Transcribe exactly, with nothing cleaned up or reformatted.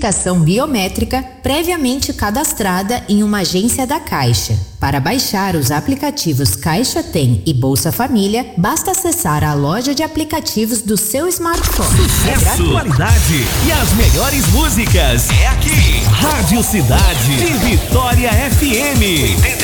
identificação biométrica previamente cadastrada em uma agência da Caixa. Para baixar os aplicativos Caixa Tem e Bolsa Família, basta acessar a loja de aplicativos do seu smartphone. Sucesso, qualidade e as melhores músicas é aqui. Rádio Cidade de Vitória F M.